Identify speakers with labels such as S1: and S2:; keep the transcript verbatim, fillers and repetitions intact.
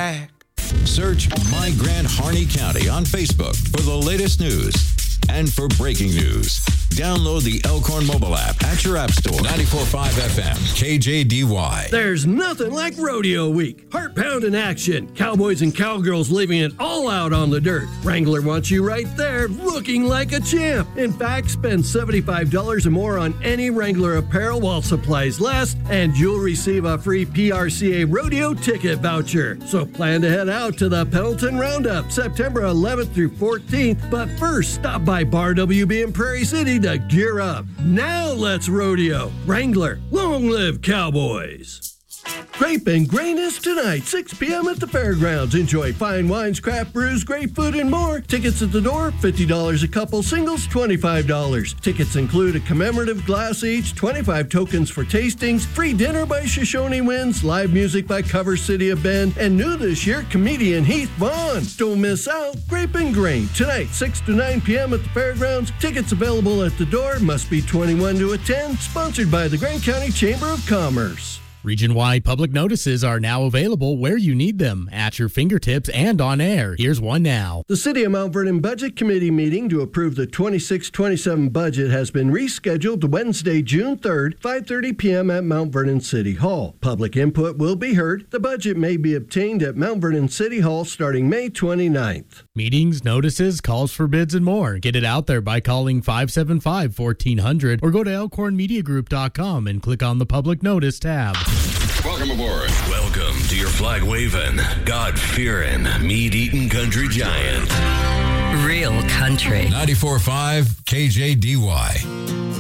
S1: back.
S2: Search My Grand Harney County on Facebook for the latest news and for breaking news. Download the Elkhorn mobile app at your app store. ninety-four point five F M, K J D Y.
S3: There's nothing like Rodeo Week. Heart pounding action. Cowboys and cowgirls leaving it all out on the dirt. Wrangler wants you right there, looking like a champ. In fact, spend seventy-five dollars or more on any Wrangler apparel while supplies last, and you'll receive a free P R C A rodeo ticket voucher. So plan to head out to the Pendleton Roundup September eleventh through fourteenth. But first, stop by Bar W B in Prairie City to gear up. Now let's rodeo. Wrangler, long live Cowboys. Grape and Grain is tonight, six p.m. at the fairgrounds. Enjoy fine wines, craft brews, great food, and more. Tickets at the door, fifty dollars a couple, singles, twenty-five dollars. Tickets include a commemorative glass each, twenty-five tokens for tastings, free dinner by Shoshone Winds, live music by Cover City of Bend, and new this year, comedian Heath Vaughn. Don't miss out. Grape and Grain, tonight, six to nine p.m. at the fairgrounds. Tickets available at the door, must be twenty-one to attend. Sponsored by the Grand County Chamber of Commerce.
S4: Region-wide public notices are now available where you need them, at your fingertips and on air. Here's one now.
S3: The City of Mount Vernon Budget Committee meeting to approve the twenty-six twenty-seven budget has been rescheduled to Wednesday, June third, five thirty p.m. at Mount Vernon City Hall. Public input will be heard. The budget may be obtained at Mount Vernon City Hall starting May twenty-ninth.
S4: Meetings, notices, calls for bids, and more. Get it out there by calling five seven five, one four zero zero or go to elkhorn media group dot com and click on the Public Notice tab.
S5: Welcome aboard. Welcome to your flag-waving, God-fearing, meat-eating country giant.
S6: Real country.
S2: ninety-four point five K J D Y.